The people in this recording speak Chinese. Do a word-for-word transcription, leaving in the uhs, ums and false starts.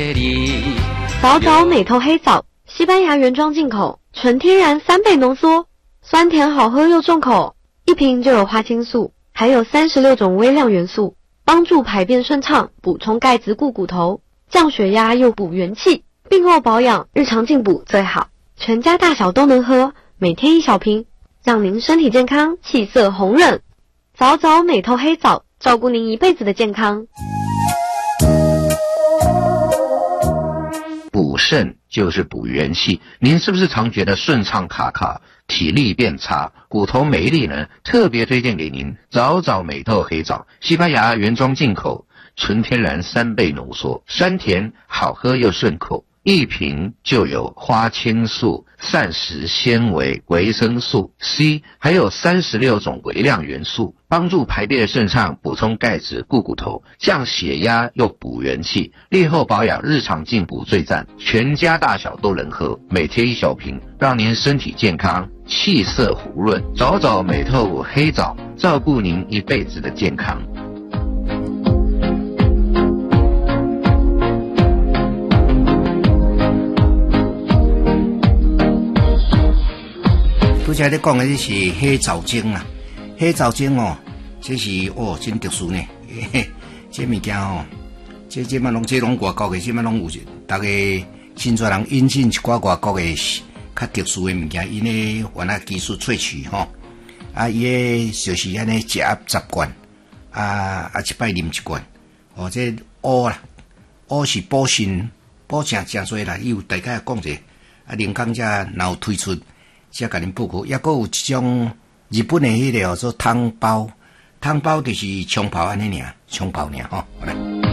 早早美透黑枣，西班牙原装进口，纯天然三倍浓缩，酸甜好喝又重口，一瓶就有花青素，还有三十六种微量元素，帮助排便顺畅，补充钙质固骨头，降血压又补元气，病后保养日常进补最好，全家大小都能喝，每天一小瓶，让您身体健康，气色红润。早早美透黑枣，照顾您一辈子的健康。 补肾就是补元气，您是不是常觉得顺畅卡卡，体力变差，骨头没力呢？特别推荐给您早早美透黑枣，西班牙原装进口，纯天然三倍浓缩，酸甜好喝又顺口，一瓶就有花青素、膳食纤维、维生素 C， 还有三十六种微量元素，帮助排便顺畅，补充钙质固骨头，降血压又补元气，例后保养日常进补最赞，全家大小都能喝，每天一小瓶，让您身体健康，气色红润。早早美透黑枣，照顾您一辈子的健康。 拄则咧讲的这是黑枣精啊，黑枣精哦，这是哦真特殊呢。嘿嘿这物件哦，这这嘛拢这拢外国的，这嘛拢有，大家真侪人引进一寡外国的较特殊的物件，因咧原来技术萃取吼，啊伊个就是安尼一盒十罐，啊啊一摆啉一罐，哦这乌啦，乌是补肾，补正正多啦，伊有大概讲者，啊林刚才若有推出。才甲恁报告，也阁有一种日本的迄个叫做汤包，汤包就是冲泡安尼尔，冲泡尔吼。好嘞。